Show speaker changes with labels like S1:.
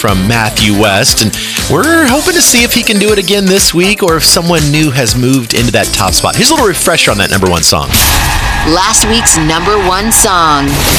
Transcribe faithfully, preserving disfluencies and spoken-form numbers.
S1: from Matthew West, and we're hoping to see if he can do it again this week or if someone new has moved into that top spot. Here's a little refresher on that number one song.
S2: Last week's number one song.